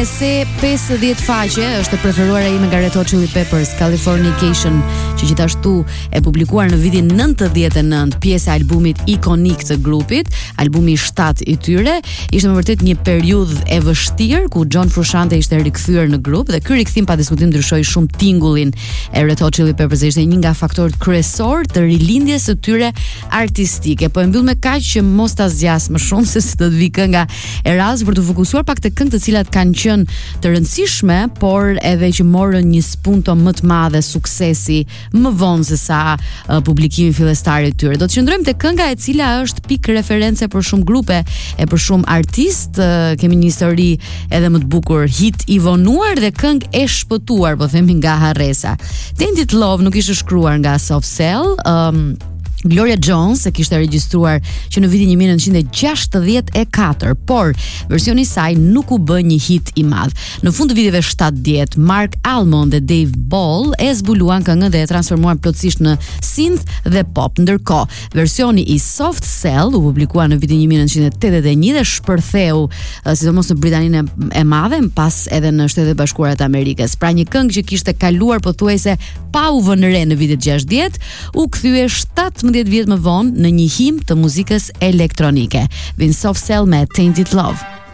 se 50 faqe është e preferuara ime nga Red Hot Chili Peppers, Californication, që gjithashtu e publikuar në vitin 99, pjesë e albumit ikonik të grupit, albumi 7 i tyre. Ishte më vërtet një periudhë e vështirë ku John Frusciante ishte rikthyer në grup dhe ky rikthim pa diskutim ndryshoi shumë tingullin e Red Hot Chili Peppers. Ishte një nga faktorët kryesor të rilindjes së tyre artistike. Po e mbyll me kaq që mos ta zgjas më shumë se do të vi kënga e radhës për të fokusuar pak te këngët të cilat kanë qenë të rëndësishme, por edhe që morën një spunto më të madhe suksesi më vonë se sa publikimi fillestar i tyre. Do të qëndrojmë te kënga e cila është pikë reference për shumë grupe e për shumë artist. Kemi një histori edhe më të bukur, hit i vonuar dhe këngë e shpëtuar, po themi nga harresa. Tainted Love nuk ishte shkruar nga Soft Cell. Gloria Jones e kishte regjistruar që në vitin 1964, por versioni i saj nuk u bë një hit i madh. Në fund të viteve 70, Mark Almond dhe Dave Ball e zbuluan këngën dhe e transformuan plotësisht në synth dhe pop. Ndërkohë, versioni i Soft Cell u publikua në vitin 1981 dhe shpërtheu sidomos në Britaninë e Madhe, pas edhe në Shtetet e Bashkuara të Amerikës. Pra një këngë që kishte kaluar pothuajse pa u vënë re në vitet 60, u kthye 17 vjet më vonë në një him të muzikës elektronike. Vin Soft Cell me Tainted Love.